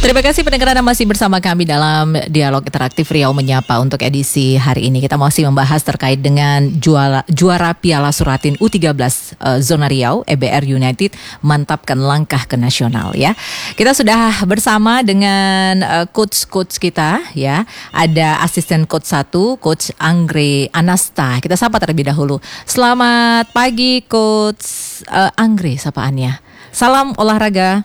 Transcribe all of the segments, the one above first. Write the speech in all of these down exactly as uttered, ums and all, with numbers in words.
Terima kasih pendengar Anda masih bersama kami dalam Dialog Interaktif Riau Menyapa. Untuk edisi hari ini kita masih membahas terkait dengan juara, juara Piala Suratin U tiga belas uh, Zona Riau, E B R United mantapkan langkah ke nasional ya. Kita sudah bersama dengan uh, coach-coach kita ya. Ada asisten coach satu, Coach Anggre Anasta. Kita sapa terlebih dahulu. Selamat pagi Coach uh, Anggre sapaannya. Salam olahraga.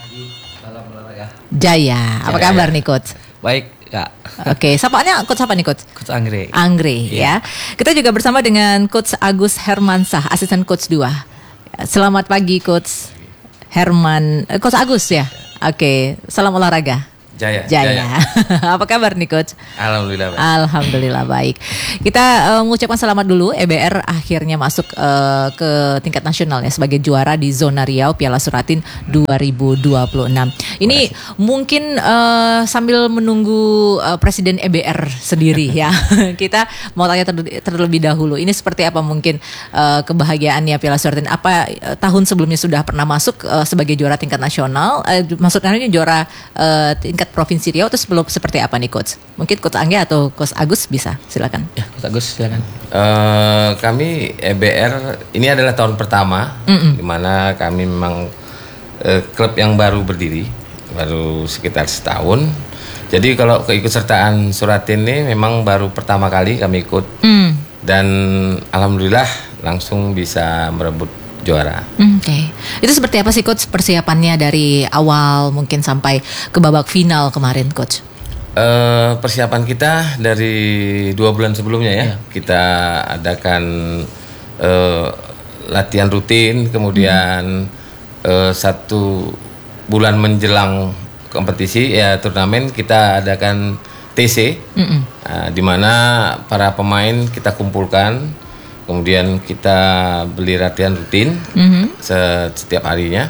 Jaya, apa Jaya. Kabar nih Coach? Baik Kak. Oke, sapaannya Coach apa nih Coach? Coach Anggre. Anggre yeah. ya. Kita juga bersama dengan Coach Agus Hermansah, asisten Coach dua. Selamat pagi Coach Herman, Coach Agus ya. Oke, salam olahraga. Jaya. Jaya. Jaya. Apa kabar nih Coach? Alhamdulillah baik. Alhamdulillah baik. Kita uh, mengucapkan selamat dulu. E B R akhirnya masuk uh, ke tingkat nasional ya sebagai juara di Zona Riau Piala Suratin dua ribu dua puluh enam. Ini mungkin uh, sambil menunggu uh, Presiden E B R sendiri ya. Kita mau tanya ter- terlebih dahulu. Ini seperti apa mungkin uh, kebahagiaannya Piala Suratin? Apa uh, tahun sebelumnya sudah pernah masuk uh, sebagai juara tingkat nasional? Uh, maksudnya ini juara uh, tingkat Provinsi Riau, terus belum seperti apa nih Coach? Mungkin Coach Angge atau Coach Agus bisa, silakan. Ya, Coach Agus silakan. Uh, kami E B R ini adalah tahun pertama, Mm-mm. di mana kami memang uh, klub yang baru berdiri, baru sekitar setahun. Jadi kalau keikutsertaan Suratin ini memang baru pertama kali kami ikut, mm. dan alhamdulillah langsung bisa merebut juara. Oke, okay. Itu seperti apa sih Coach persiapannya dari awal mungkin sampai ke babak final kemarin Coach? Uh, persiapan kita dari dua bulan sebelumnya ya, yeah. kita adakan uh, latihan rutin, kemudian hmm. uh, satu bulan menjelang kompetisi ya turnamen kita adakan T C, mm-hmm. uh, di mana para pemain kita kumpulkan. Kemudian kita beli latihan rutin mm-hmm. setiap harinya.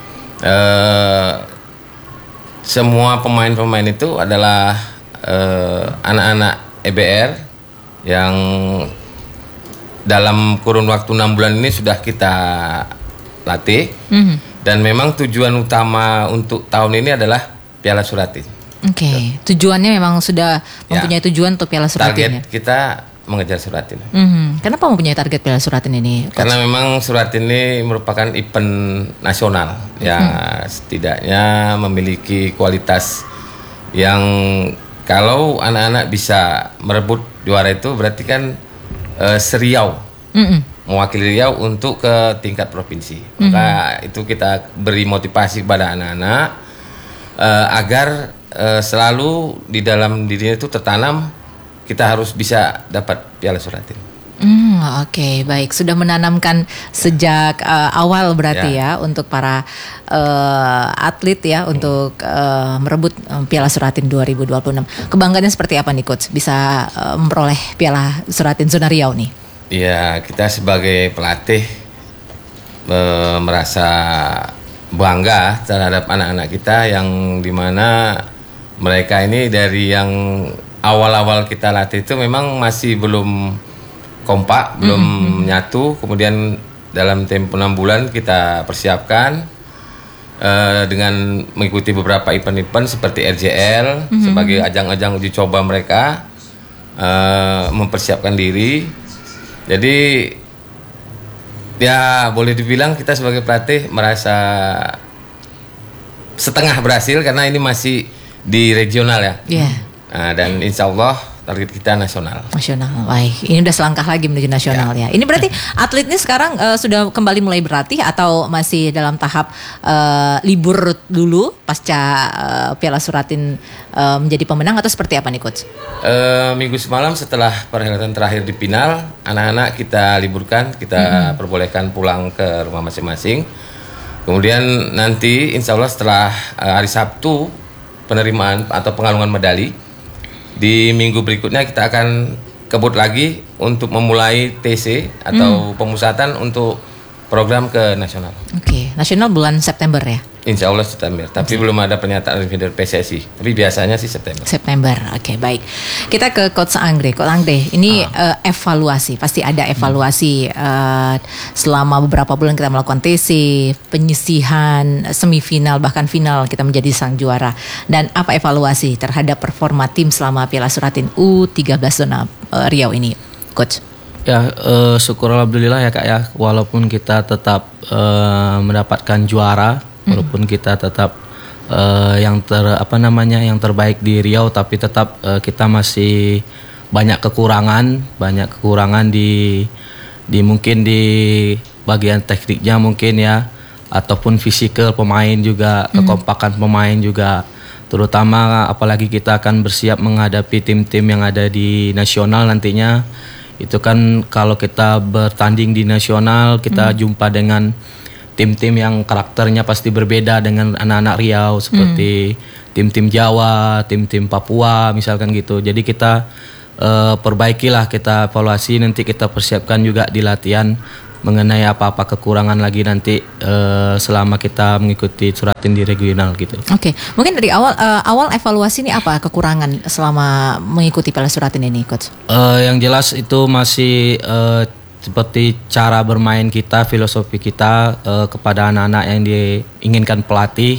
Uh, semua pemain-pemain itu adalah uh, anak-anak E B R yang dalam kurun waktu enam bulan ini sudah kita latih. Mm-hmm. Dan memang tujuan utama untuk tahun ini adalah Piala Suratin. Oke, okay. Tujuannya memang sudah mempunyai ya. tujuan untuk Piala Suratin. Target ya? Kita mengejar Suratin. Mm-hmm. Kenapa mempunyai target Piala Suratin ini? Coach? Karena memang Suratin ini merupakan event nasional ya, mm-hmm. setidaknya memiliki kualitas yang kalau anak-anak bisa merebut juara itu berarti kan uh, seriau, mm-hmm. mewakili Riau untuk ke tingkat provinsi. Mm-hmm. Maka itu kita beri motivasi kepada anak-anak uh, agar uh, selalu di dalam dirinya itu tertanam kita harus bisa dapat Piala Suratin. Hmm, Oke, okay, baik. Sudah menanamkan sejak uh, awal berarti ya, ya untuk para uh, atlet ya, hmm. untuk uh, merebut um, Piala Suratin dua ribu dua puluh enam. Kebanggaannya seperti apa nih Coach? Bisa uh, memperoleh Piala Suratin Zona Riau nih? Iya, kita sebagai pelatih uh, merasa bangga terhadap anak-anak kita yang dimana mereka ini dari yang awal-awal kita latih itu memang masih belum kompak, belum mm-hmm. nyatu. Kemudian dalam tempo enam bulan kita persiapkan uh, dengan mengikuti beberapa event-event seperti R J L mm-hmm. sebagai ajang-ajang uji coba mereka, uh, mempersiapkan diri. Jadi ya boleh dibilang kita sebagai pelatih merasa setengah berhasil karena ini masih di regional ya. Yeah. Nah, dan insya Allah target kita nasional. Nasional, baik. Ini udah selangkah lagi menuju nasional ya. ya. Ini berarti atlet ini sekarang uh, sudah kembali mulai berlatih atau masih dalam tahap uh, libur dulu pasca uh, Piala Suratin uh, menjadi pemenang atau seperti apa nih Coach? Uh, minggu semalam setelah perhelatan terakhir di final, anak-anak kita liburkan, kita mm-hmm. perbolehkan pulang ke rumah masing-masing. Kemudian nanti insya Allah setelah uh, hari Sabtu penerimaan atau pengalungan medali. Di minggu berikutnya kita akan kebut lagi untuk memulai T C atau hmm. pemusatan untuk program ke nasional. Oke, okay. Nasional bulan September ya? Insya Allah September, tapi belum ada pernyataan resmi dari P S S I. Tapi biasanya sih September. September, oke okay, baik. Kita ke Coach Anggrek. Coach Anggrek, ini ah. uh, evaluasi, pasti ada evaluasi hmm. uh, selama beberapa bulan kita melakukan T C, penyisihan, semifinal bahkan final kita menjadi sang juara. Dan apa evaluasi terhadap performa tim selama Piala Suratin U tiga belas zona uh, Riau ini, Coach? Ya, uh, syukur alhamdulillah ya Kak ya, walaupun kita tetap uh, mendapatkan juara. Walaupun kita tetap uh, yang ter apa namanya yang terbaik di Riau, tapi tetap uh, kita masih banyak kekurangan, banyak kekurangan di di mungkin di bagian tekniknya mungkin ya, ataupun fisikal pemain juga, mm. kekompakan pemain juga, terutama apalagi kita akan bersiap menghadapi tim-tim yang ada di nasional nantinya. Itu kan kalau kita bertanding di nasional kita mm. jumpa dengan tim-tim yang karakternya pasti berbeda dengan anak-anak Riau, seperti hmm. tim-tim Jawa, tim-tim Papua misalkan gitu. Jadi kita uh, perbaikilah, kita evaluasi, nanti kita persiapkan juga di latihan mengenai apa-apa kekurangan lagi nanti uh, selama kita mengikuti Suratin di regional gitu. Oke, okay. Mungkin dari awal uh, awal evaluasi ini apa kekurangan selama mengikuti Piala Suratin ini, Coach? Uh, yang jelas itu masih uh, seperti cara bermain kita, filosofi kita uh, kepada anak-anak yang diinginkan pelatih,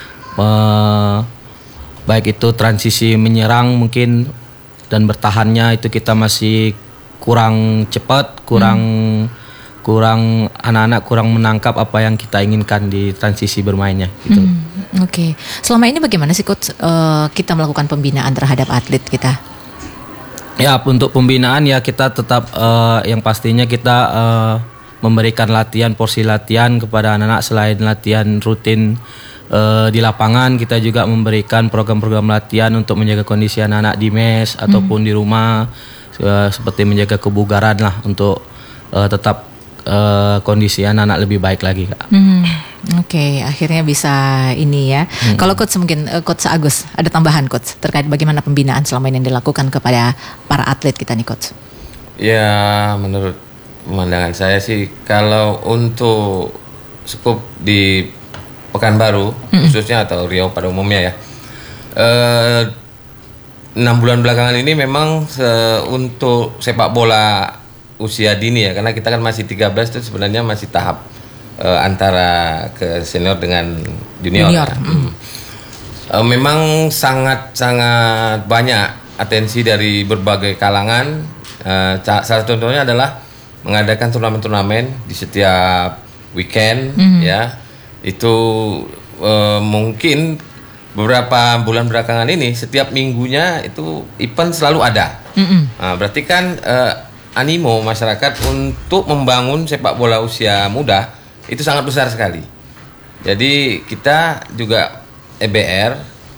uh, baik itu transisi menyerang mungkin dan bertahannya itu kita masih kurang cepat, kurang mm. kurang anak-anak kurang menangkap apa yang kita inginkan di transisi bermainnya gitu. Mm. Oke, okay. Selama ini bagaimana sih Coach uh, kita melakukan pembinaan terhadap atlet kita? Ya, untuk pembinaan ya kita tetap uh, yang pastinya kita uh, memberikan latihan, porsi latihan kepada anak-anak. Selain latihan rutin uh, di lapangan, kita juga memberikan program-program latihan untuk menjaga kondisi anak-anak di mes ataupun hmm. di rumah, uh, seperti menjaga kebugaran lah untuk uh, tetap uh, kondisi anak-anak lebih baik lagi, Kak. Hmm. Oke, okay, akhirnya bisa ini ya. Hmm. Kalau Coach mungkin uh, Coach Agus ada tambahan Coach terkait bagaimana pembinaan selama ini yang dilakukan kepada para atlet kita nih Coach? Ya, menurut pemandangan saya sih kalau untuk skup di Pekanbaru hmm. khususnya atau Riau pada umumnya ya, uh, enam bulan belakangan ini memang se- untuk sepak bola usia dini ya, karena kita kan masih tiga belas itu sebenarnya masih tahap Uh, antara ke senior dengan junior. junior. Hmm. Uh, memang sangat-sangat banyak atensi dari berbagai kalangan. Uh, salah satu contohnya adalah mengadakan turnamen-turnamen di setiap weekend, hmm. ya. Itu uh, mungkin beberapa bulan belakangan ini setiap minggunya itu event selalu ada. Hmm. Uh, berarti kan uh, animo masyarakat untuk membangun sepak bola usia muda itu sangat besar sekali. Jadi kita juga E B R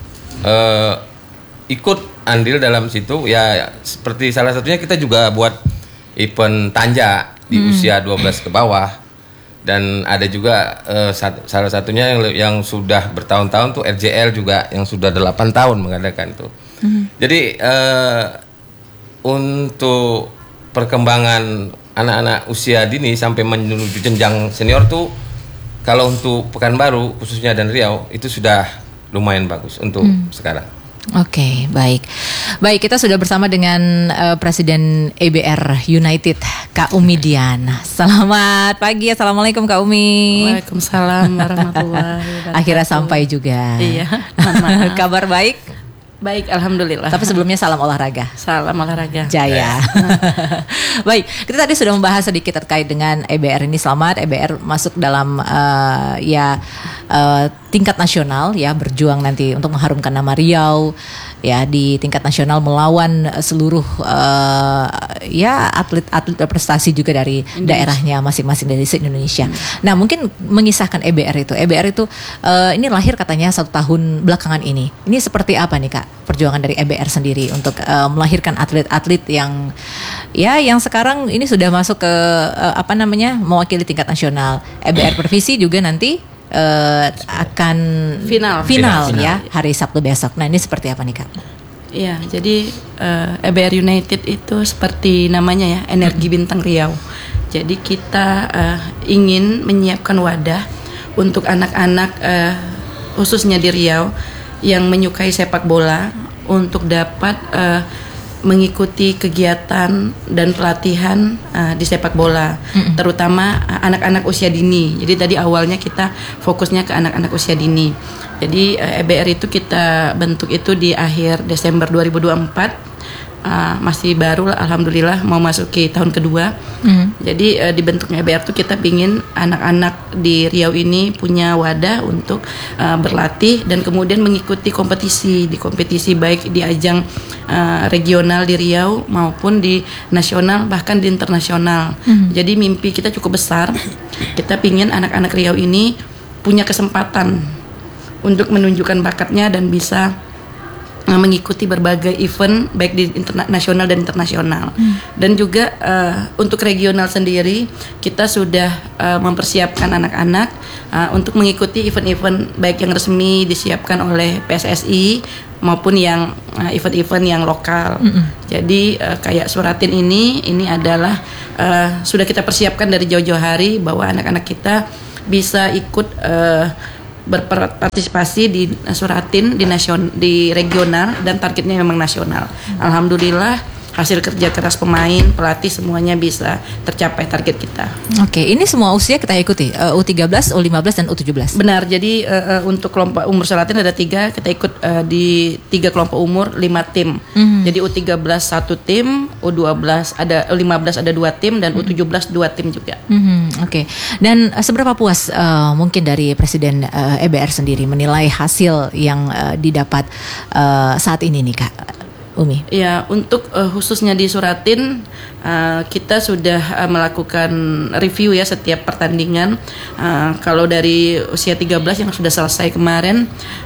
eh, ikut andil dalam situ ya, seperti salah satunya kita juga buat event tanja di hmm. usia dua belas ke bawah, dan ada juga eh, sat, salah satunya yang, yang sudah bertahun-tahun tuh R J L juga yang sudah delapan tahun mengadakan itu. Hmm. Jadi eh, untuk perkembangan anak-anak usia dini sampai menuju jenjang senior tuh kalau untuk Pekanbaru khususnya dan Riau itu sudah lumayan bagus untuk hmm. sekarang. Oke, okay, baik. Baik, kita sudah bersama dengan uh, Presiden E B R United, Kak Umi Dian. Selamat pagi, Assalamualaikum Kak Umi. Waalaikumsalam warahmatullahi wabarakatuh. Akhirnya sampai juga. Iya. Kabar baik? Baik, alhamdulillah. Tapi sebelumnya salam olahraga. Salam olahraga. Jaya. Baik, kita tadi sudah membahas sedikit terkait dengan E B R ini. Selamat E B R masuk dalam uh, ya uh, tingkat nasional ya, berjuang nanti untuk mengharumkan nama Riau ya di tingkat nasional melawan seluruh uh, ya atlet-atlet berprestasi juga dari Indonesia. Daerahnya masing-masing dari se-Indonesia. Hmm. Nah, mungkin mengisahkan E B R itu. E B R itu uh, ini lahir katanya satu tahun belakangan ini. Ini seperti apa nih Kak perjuangan dari E B R sendiri untuk uh, melahirkan atlet-atlet yang ya yang sekarang ini sudah masuk ke uh, apa namanya mewakili tingkat nasional. E B R Pervisi juga nanti Uh, akan final. final final ya hari Sabtu besok. Nah, ini seperti apa nih Kak? Iya, jadi uh, E B R United itu seperti namanya ya, energi bintang Riau. Jadi kita uh, ingin menyiapkan wadah untuk anak-anak uh, khususnya di Riau yang menyukai sepak bola untuk dapat uh, mengikuti kegiatan dan pelatihan uh, di sepak bola, mm-hmm. terutama uh, anak-anak usia dini. Jadi tadi awalnya kita fokusnya ke anak-anak usia dini. Jadi uh, E B R itu kita bentuk itu di akhir Desember dua ribu dua puluh empat. Uh, masih baru lah, alhamdulillah mau masuki tahun kedua. Mm-hmm. Jadi uh, dibentuknya E B R itu kita pingin anak-anak di Riau ini punya wadah untuk uh, berlatih dan kemudian mengikuti kompetisi di kompetisi baik di ajang uh, regional di Riau maupun di nasional bahkan di internasional. Mm-hmm. Jadi mimpi kita cukup besar. Kita pingin anak-anak Riau ini punya kesempatan untuk menunjukkan bakatnya dan bisa mengikuti berbagai event baik di nasional dan internasional. Hmm. Dan juga uh, untuk regional sendiri kita sudah uh, mempersiapkan anak-anak uh, untuk mengikuti event-event baik yang resmi disiapkan oleh P S S I maupun yang uh, event-event yang lokal. Hmm. Jadi uh, kayak Suratin ini ini adalah uh, sudah kita persiapkan dari jauh-jauh hari bahwa anak-anak kita bisa ikut uh, berpartisipasi di Suratin di nasion di regional dan targetnya memang nasional. Hmm. Alhamdulillah hasil kerja keras pemain, pelatih semuanya bisa tercapai target kita. Oke, ini semua usia kita ikuti uh, U tiga belas, U lima belas dan U tujuh belas. Benar. Jadi uh, uh, untuk kelompok umur Suratin ada tiga, kita ikut uh, di tiga kelompok umur lima tim. Hmm. Jadi U tiga belas satu tim, U dua belas ada U lima belas ada dua tim dan hmm. U tujuh belas dua tim juga. Hmm, Oke. Okay. Dan uh, seberapa puas uh, mungkin dari Presiden uh, E B R sendiri menilai hasil yang uh, didapat uh, saat ini nih Kak Umi? Ya, untuk uh, khususnya di Suratin uh, kita sudah uh, melakukan review ya setiap pertandingan. Uh, kalau dari usia tiga belas yang sudah selesai kemarin,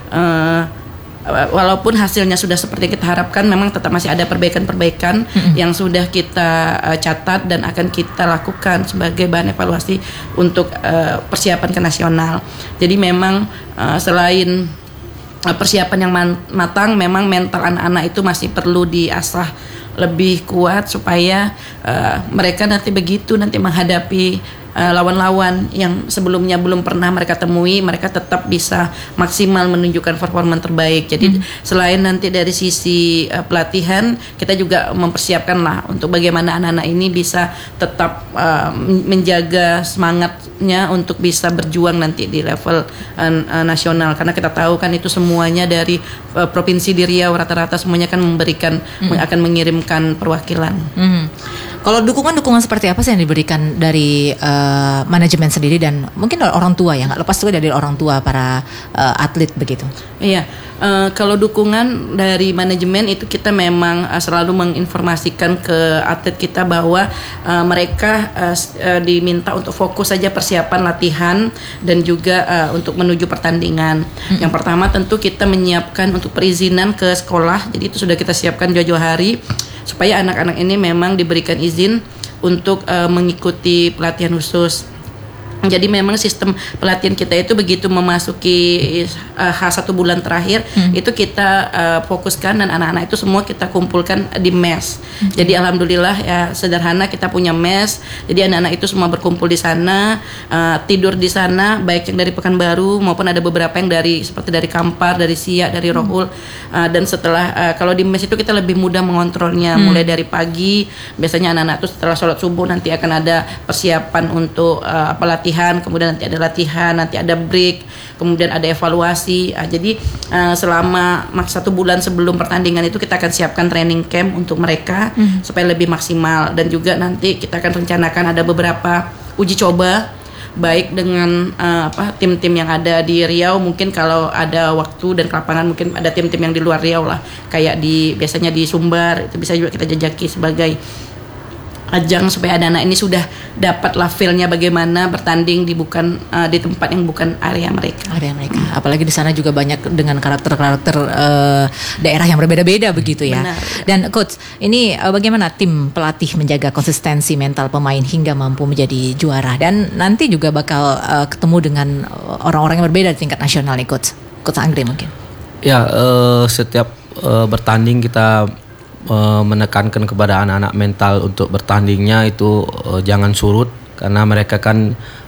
uh, walaupun hasilnya sudah seperti kita harapkan, memang tetap masih ada perbaikan-perbaikan mm-hmm. yang sudah kita uh, catat dan akan kita lakukan sebagai bahan evaluasi untuk uh, persiapan ke nasional. Jadi memang uh, selain persiapan yang matang, memang mental anak-anak itu masih perlu diasah lebih kuat supaya uh, mereka nanti begitu nanti menghadapi uh, lawan-lawan yang sebelumnya belum pernah mereka temui, mereka tetap bisa maksimal menunjukkan performa terbaik. Jadi hmm. selain nanti dari sisi uh, pelatihan, kita juga mempersiapkan lah untuk bagaimana anak-anak ini bisa tetap uh, menjaga semangatnya untuk bisa berjuang nanti di level uh, uh, nasional. Karena kita tahu kan itu semuanya dari uh, provinsi di Riau rata-rata semuanya kan memberikan hmm. akan mengirimkan perwakilan. Hmm. Kalau dukungan-dukungan seperti apa sih yang diberikan dari uh, manajemen sendiri dan mungkin orang tua ya, nggak lepas juga dari orang tua para uh, atlet begitu? Iya, uh, kalau dukungan dari manajemen itu kita memang uh, selalu menginformasikan ke atlet kita bahwa uh, mereka uh, uh, diminta untuk fokus saja persiapan latihan dan juga uh, untuk menuju pertandingan. Mm-hmm. Yang pertama tentu kita menyiapkan untuk perizinan ke sekolah, jadi itu sudah kita siapkan jauh-jauh hari supaya anak-anak ini memang diberikan izin untuk uh, mengikuti pelatihan khusus. Jadi memang sistem pelatihan kita itu begitu memasuki uh, H satu bulan terakhir hmm. itu kita uh, fokuskan dan anak-anak itu semua kita kumpulkan di mes. Hmm. Jadi alhamdulillah ya sederhana kita punya mes. Jadi anak-anak itu semua berkumpul di sana, uh, tidur di sana baik yang dari Pekanbaru maupun ada beberapa yang dari seperti dari Kampar, dari Siak, dari Rohul. Hmm. Uh, dan setelah uh, kalau di mes itu kita lebih mudah mengontrolnya hmm. mulai dari pagi. Biasanya anak-anak itu setelah sholat subuh nanti akan ada persiapan untuk uh, pelatihan. Kemudian nanti ada latihan, nanti ada break, kemudian ada evaluasi. Nah, jadi uh, selama satu bulan sebelum pertandingan itu kita akan siapkan training camp untuk mereka mm-hmm. supaya lebih maksimal. Dan juga nanti kita akan rencanakan ada beberapa uji coba baik dengan uh, apa tim-tim yang ada di Riau. Mungkin kalau ada waktu dan ke lapangan mungkin ada tim-tim yang di luar Riau lah, kayak di biasanya di Sumbar itu bisa juga kita jajaki sebagai ajang supaya anak-anak ini sudah dapatlah feel-nya bagaimana bertanding di bukan uh, di tempat yang bukan area mereka. Area mereka. Apalagi di sana juga banyak dengan karakter-karakter uh, daerah yang berbeda-beda begitu ya. Benar. Dan coach, ini uh, bagaimana tim pelatih menjaga konsistensi mental pemain hingga mampu menjadi juara, dan nanti juga bakal uh, ketemu dengan orang-orang yang berbeda di tingkat nasional nih coach. Coach Anggri mungkin. Ya, uh, setiap uh, bertanding kita menekankan kepada anak-anak mental untuk bertandingnya itu uh, jangan surut, karena mereka kan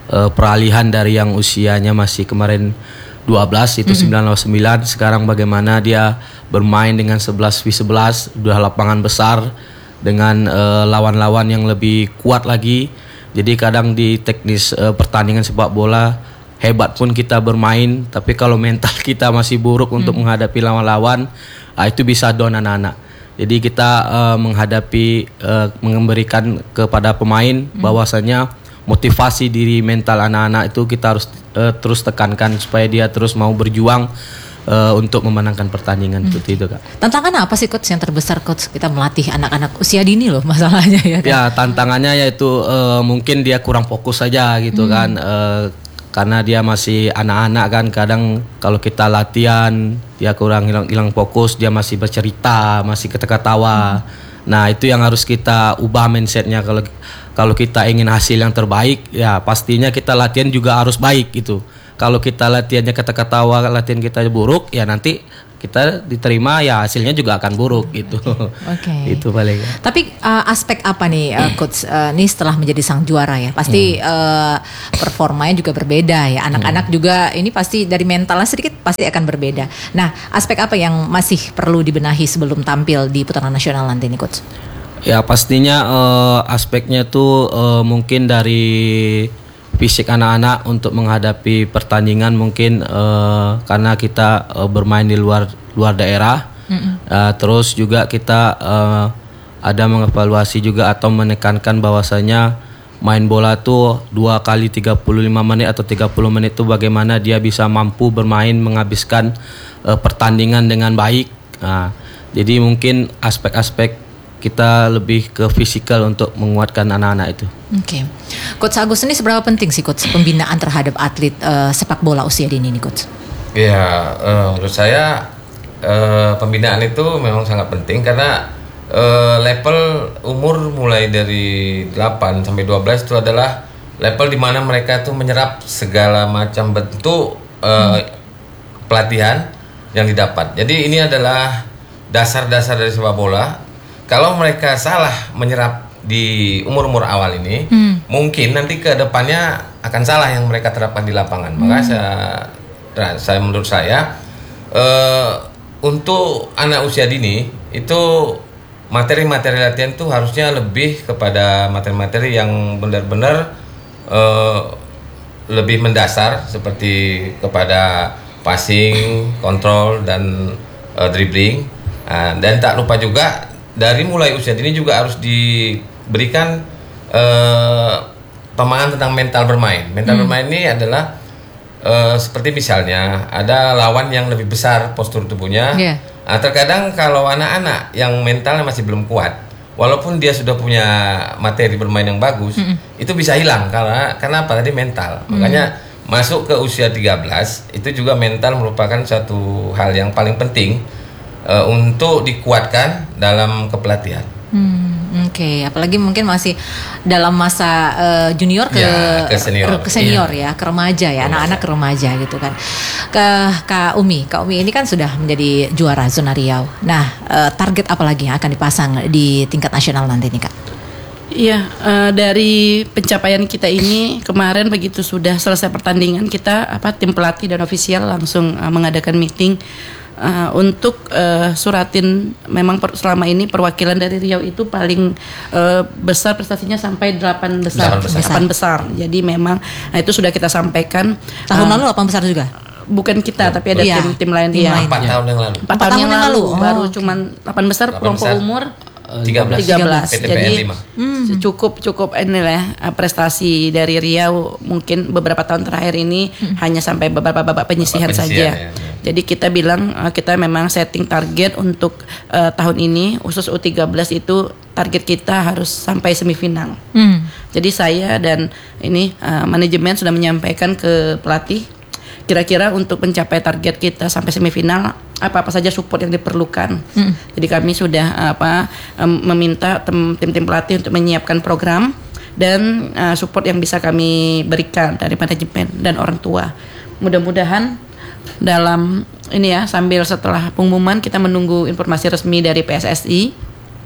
uh, peralihan dari yang usianya masih kemarin dua belas itu mm-hmm. sembilan lawan sembilan, sekarang bagaimana dia bermain dengan sebelas v sebelas, udah lapangan besar dengan uh, lawan-lawan yang lebih kuat lagi. Jadi kadang di teknis uh, pertandingan sepak bola hebat pun kita bermain, tapi kalau mental kita masih buruk mm. untuk menghadapi lawan-lawan, uh, itu bisa down anak-anak. Jadi kita uh, menghadapi uh, memberikan kepada pemain mm. bahwasanya motivasi diri mental anak-anak itu kita harus uh, terus tekankan supaya dia terus mau berjuang uh, untuk memenangkan pertandingan hmm. seperti itu, Kak. Tantangan apa sih, Coach, yang terbesar, Coach, kita melatih anak-anak usia dini loh masalahnya ya kan? Ya, tantangannya yaitu uh, mungkin dia kurang fokus saja gitu hmm. kan, uh, karena dia masih anak-anak kan, kadang kalau kita latihan dia kurang hilang fokus, dia masih bercerita, masih ketawa-tawa. Hmm. Nah, itu yang harus kita ubah mindsetnya. Kalau kalau kita ingin hasil yang terbaik, ya pastinya kita latihan juga harus baik gitu. Kalau kita latihannya kata-katawa, latihan kita buruk, ya nanti kita diterima ya hasilnya juga akan buruk gitu. Oke. Okay. Itu paling. Tapi uh, aspek apa nih, uh, Coach? Uh, ini setelah menjadi sang juara ya, pasti hmm. uh, performanya juga berbeda ya. Anak-anak hmm. juga ini pasti dari mentalnya sedikit pasti akan berbeda. Nah, aspek apa yang masih perlu dibenahi sebelum tampil di putaran nasional nanti nih, Coach? Ya pastinya uh, aspeknya tuh uh, mungkin dari fisik anak-anak untuk menghadapi pertandingan mungkin uh, karena kita uh, bermain di luar luar daerah, mm-hmm. uh, terus juga kita uh, ada mengevaluasi juga atau menekankan bahwasanya main bola tuh dua kali tiga puluh lima menit atau tiga puluh menit tuh bagaimana dia bisa mampu bermain menghabiskan uh, pertandingan dengan baik. Nah, jadi mungkin aspek-aspek kita lebih ke fisikal untuk menguatkan anak-anak itu. Oke, okay. Coach Agus, ini seberapa penting sih, Coach, pembinaan terhadap atlet uh, sepak bola usia dini ini, Coach? Ya, uh, menurut saya uh, pembinaan itu memang sangat penting karena uh, level umur mulai dari delapan sampai dua belas itu adalah level di mana mereka itu menyerap segala macam bentuk uh, hmm. pelatihan yang didapat. Jadi ini adalah dasar-dasar dari sepak bola. Kalau mereka salah menyerap di umur-umur awal ini, hmm. mungkin nanti ke depannya akan salah yang mereka terapkan di lapangan. Hmm. Maka saya, nah, saya menurut saya uh, untuk anak usia dini itu materi-materi latihan itu harusnya lebih kepada materi-materi yang benar-benar uh, lebih mendasar seperti kepada passing, kontrol dan uh, dribbling. Uh, dan tak lupa juga dari mulai usia dini juga harus diberikan uh, pemahaman tentang mental bermain. Mental hmm. bermain ini adalah uh, seperti misalnya ada lawan yang lebih besar postur tubuhnya. Yeah. Nah, terkadang kalau anak-anak yang mentalnya masih belum kuat, walaupun dia sudah punya materi bermain yang bagus, hmm. itu bisa hilang karena karena apa tadi mental. Hmm. Makanya masuk ke usia tiga belas itu juga mental merupakan satu hal yang paling penting Uh, untuk dikuatkan dalam kepelatihan. Hmm, Oke, okay. Apalagi mungkin masih dalam masa uh, junior ke, ya, ke senior, ke senior iya. ya, ke remaja ya, anak-anak ke remaja gitu kan. Ke Kak Umi, Kak Umi ini kan sudah menjadi juara zona Riau. Nah, uh, target apa lagi yang akan dipasang di tingkat nasional nanti nih, Kak? Iya, uh, dari pencapaian kita ini kemarin begitu sudah selesai pertandingan kita apa tim pelatih dan ofisial langsung uh, mengadakan meeting. Uh, untuk uh, suratin memang per, selama ini perwakilan dari Riau itu paling uh, besar prestasinya sampai delapan besar, delapan besar. Jadi memang nah itu sudah kita sampaikan. Tahun uh, lalu delapan besar juga? Bukan kita, ya, tapi ada iya. tim-tim lain. Tim iya. empat tahun yang lalu. empat tahun yang lalu, lalu. Oh, baru okay. cuman delapan besar kelompok umur tiga belas. tiga belas. P T P N Jadi lima. Hmm. cukup cukup inilah prestasi dari Riau mungkin beberapa tahun terakhir ini hmm. hanya sampai beberapa babak penyisihan, penyisihan saja. Ya, ya. Jadi kita bilang kita memang setting target untuk uh, tahun ini khusus U tiga belas itu target kita harus sampai semifinal. Hmm. Jadi saya dan ini uh, manajemen sudah menyampaikan ke pelatih kira-kira untuk mencapai target kita sampai semifinal apa-apa saja support yang diperlukan. Hmm. Jadi kami sudah apa um, meminta tim-tim pelatih untuk menyiapkan program dan uh, support yang bisa kami berikan dari manajemen dan orang tua. Mudah-mudahan dalam ini ya sambil setelah pengumuman kita menunggu informasi resmi dari P S S I.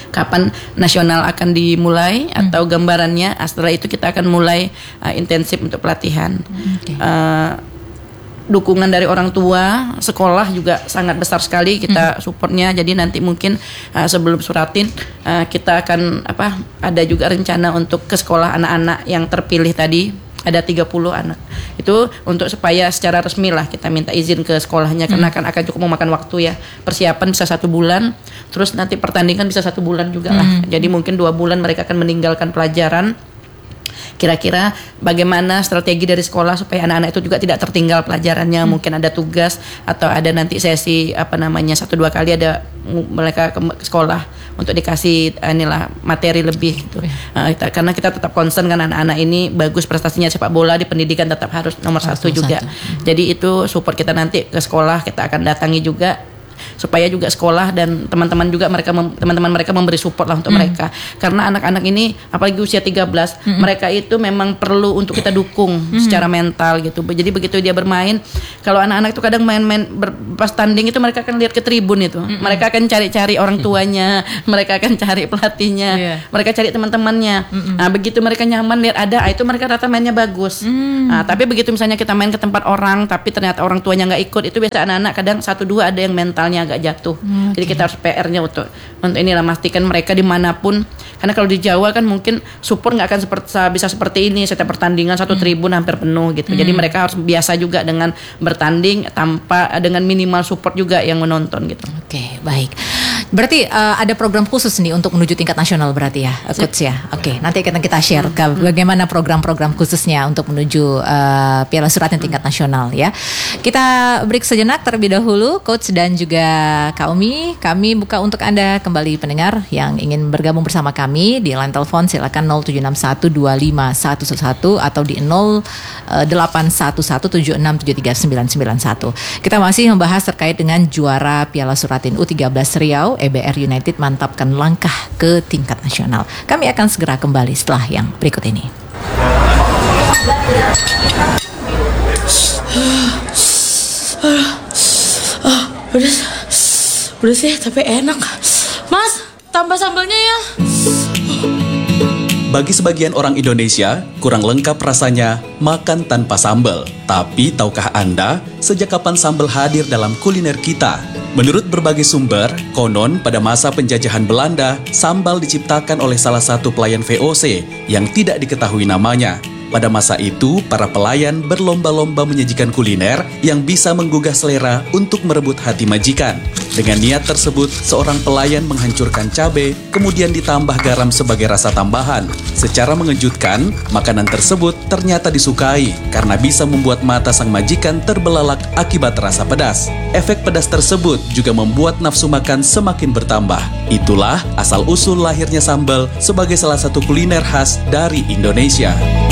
kapan nasional akan dimulai atau gambarannya. Setelah itu kita akan mulai uh, intensif untuk pelatihan. Okay. Uh, dukungan dari orang tua, sekolah juga sangat besar sekali kita supportnya. Jadi nanti mungkin uh, sebelum Suratin uh, kita akan apa ada juga rencana untuk ke sekolah anak-anak yang terpilih tadi. Ada tiga puluh anak. Itu untuk supaya secara resmi lah kita minta izin ke sekolahnya karena kan akan cukup memakan waktu ya. Persiapan bisa satu bulan, terus nanti pertandingan bisa satu bulan juga lah. Hmm. Jadi mungkin dua bulan mereka akan meninggalkan pelajaran. Kira-kira bagaimana strategi dari sekolah supaya anak-anak itu juga tidak tertinggal pelajarannya. Hmm. Mungkin ada tugas atau ada nanti sesi apa namanya satu dua kali ada mereka ke sekolah untuk dikasih inilah materi lebih gitu. Uh, kita, karena kita tetap concern kan anak-anak ini bagus prestasinya sepak bola di pendidikan tetap harus nomor harus satu juga. Satu. Jadi itu support kita nanti ke sekolah kita akan datangi juga supaya juga sekolah dan teman-teman juga mereka mem, teman-teman mereka memberi support lah untuk mm. mereka karena anak-anak ini apalagi usia tiga belas mm-hmm. mereka itu memang perlu untuk kita dukung mm-hmm. secara mental gitu. Jadi begitu dia bermain, kalau anak-anak itu kadang main-main ber, pas tanding itu mereka akan lihat ke tribun itu mm-hmm. mereka akan cari-cari orang tuanya mereka akan cari pelatihnya yeah. mereka cari teman-temannya mm-hmm. Nah begitu mereka nyaman lihat ada itu mereka rata mainnya bagus mm. Nah tapi begitu misalnya kita main ke tempat orang tapi ternyata orang tuanya nggak ikut, itu biasa anak-anak kadang satu dua ada yang mental agak jatuh. Okay. Jadi kita harus P R-nya untuk untuk inilah pastikan mereka dimanapun. Karena kalau di Jawa kan mungkin support nggak akan seperti bisa seperti ini setiap pertandingan satu hmm. tribun hampir penuh gitu. Hmm. Jadi mereka harus biasa juga dengan bertanding tanpa dengan minimal support juga yang menonton gitu. Oke, okay, baik. Berarti uh, ada program khusus nih untuk menuju tingkat nasional berarti ya, Coach ya. Oke, okay, nanti kita kita share ke bagaimana program-program khususnya untuk menuju uh, Piala Suratin tingkat nasional ya. Kita break sejenak terlebih dahulu, Coach dan juga Kak Umi. Kami buka untuk Anda kembali pendengar yang ingin bergabung bersama kami di line telepon silakan nol tujuh enam satu dua lima satu satu satu atau di nol delapan satu satu tujuh enam tujuh tiga sembilan sembilan satu. Kita masih membahas terkait dengan juara Piala Suratin U tiga belas Riau. E B R United mantapkan langkah ke tingkat nasional. Kami akan segera kembali setelah yang berikut ini. Oh, udah, udah sih, tapi enak. Mas, tambah sambalnya ya. Bagi sebagian orang Indonesia, kurang lengkap rasanya makan tanpa sambal. Tapi tahukah Anda, sejak kapan sambal hadir dalam kuliner kita? Menurut berbagai sumber, konon pada masa penjajahan Belanda, sambal diciptakan oleh salah satu pelayan V O C yang tidak diketahui namanya. Pada masa itu, para pelayan berlomba-lomba menyajikan kuliner yang bisa menggugah selera untuk merebut hati majikan. Dengan niat tersebut, seorang pelayan menghancurkan cabai, kemudian ditambah garam sebagai rasa tambahan. Secara mengejutkan, makanan tersebut ternyata disukai karena bisa membuat mata sang majikan terbelalak akibat rasa pedas. Efek pedas tersebut juga membuat nafsu makan semakin bertambah. Itulah asal-usul lahirnya sambal sebagai salah satu kuliner khas dari Indonesia.